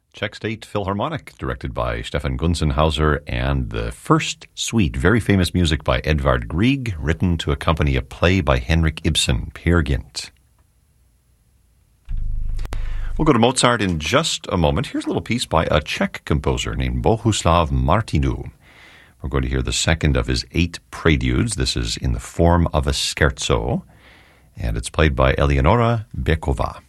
Czech State Philharmonic, directed by Stefan Gunzenhauser, and the first suite, very famous music by Edvard Grieg, written to accompany a play by Henrik Ibsen, Peer Gynt. We'll go to Mozart in just a moment. Here's a little piece by a Czech composer named Bohuslav Martinů. We're going to hear the second of his 8 preludes. This is in the form of a scherzo, and it's played by Eleonora Bekova.